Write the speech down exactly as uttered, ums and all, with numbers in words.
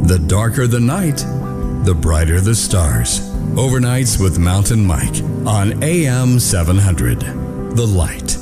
The darker the night, the brighter the stars. Overnights with Mountain Mike on A M seven hundred. The Light.